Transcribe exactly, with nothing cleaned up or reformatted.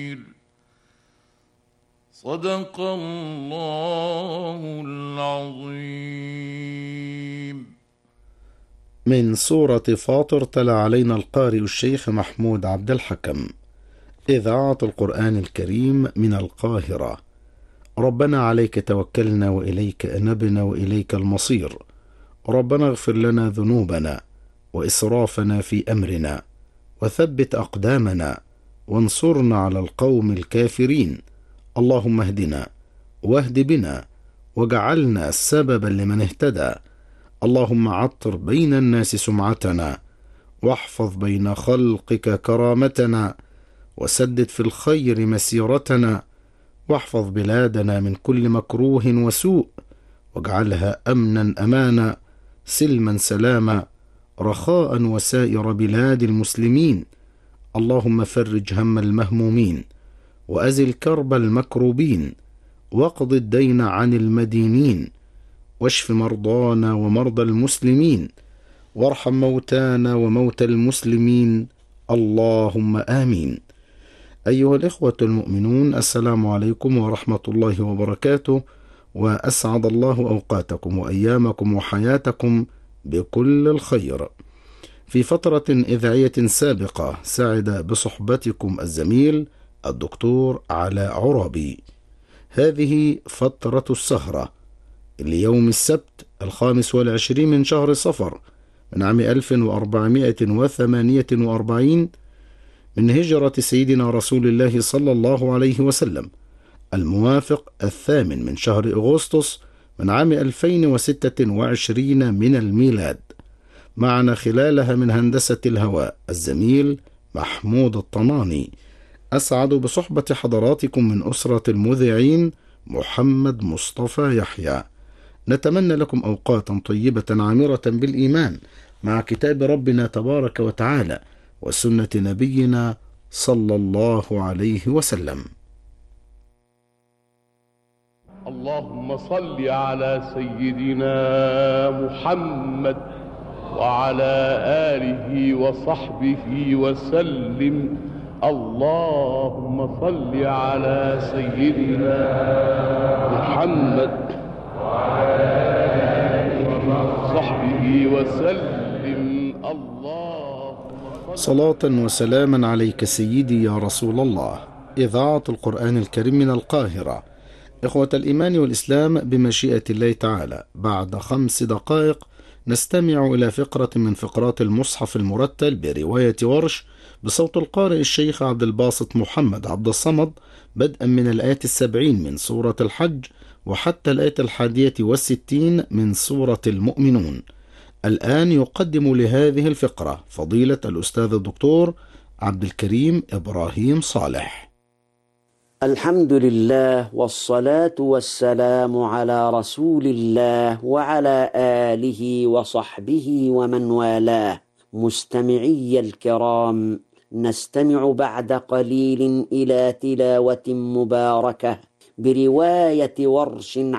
صدق الله العظيم. من سورة فاطر تلا علينا القارئ الشيخ محمود عبد الحكم. إذاعة القرآن الكريم من القاهرة. ربنا عليك توكلنا وإليك أنبنا وإليك المصير. ربنا اغفر لنا ذنوبنا وإسرافنا في أمرنا وثبت أقدامنا وانصرنا على القوم الكافرين. اللهم اهدنا واهد بنا واجعلنا سببا لمن اهتدى. اللهم عطر بين الناس سمعتنا واحفظ بين خلقك كرامتنا وسدد في الخير مسيرتنا واحفظ بلادنا من كل مكروه وسوء واجعلها أمنا أمانا سلما سلاما رخاء وسائر بلاد المسلمين. اللهم فرج هم المهمومين وأزل كرب المكروبين واقض الدين عن المدينين واشف مرضانا ومرضى المسلمين وارحم موتانا وموتى المسلمين. اللهم آمين. أيها الإخوة المؤمنون، السلام عليكم ورحمة الله وبركاته، وأسعد الله أوقاتكم وأيامكم وحياتكم بكل الخير. في فترة إذاعية سابقة سعد بصحبتكم الزميل الدكتور علاء عرابي. هذه فترة السهرة ليوم السبت الخامس والعشرين من شهر صفر من عام ألف وأربعمائة وثمانية وأربعين من هجرة سيدنا رسول الله صلى الله عليه وسلم، الموافق الثامن من شهر أغسطس من عام ألفين وستة وعشرين من الميلاد. معنا خلالها من هندسة الهواء الزميل محمود الطناني. أسعد بصحبة حضراتكم من أسرة المذيعين محمد مصطفى يحيى. نتمنى لكم أوقاتا طيبة عامرة بالإيمان مع كتاب ربنا تبارك وتعالى وسنة نبينا صلى الله عليه وسلم. اللهم صل على سيدنا محمد وعلى آله وصحبه وسلم. اللهم صل على سيدنا محمد وعلى آله وصحبه وسلم. اللهم صلاة وسلاما عليك سيدي يا رسول الله. إذاعة القرآن الكريم من القاهرة. إخوة الإيمان والإسلام، بمشيئة الله تعالى بعد خمس دقائق نستمع إلى فقرة من فقرات المصحف المرتل برواية ورش بصوت القارئ الشيخ عبد الباسط محمد عبد الصمد، بدءا من الآية السبعين من سورة الحج وحتى الآية الحادية والستين من سورة المؤمنون. الآن يقدم لهذه الفقرة فضيلة الأستاذ الدكتور عبد الكريم إبراهيم صالح. الحمد لله والصلاة والسلام على رسول الله وعلى آله وصحبه ومن والاه. مستمعي الكرام، نستمع بعد قليل إلى تلاوة مباركة برواية ورش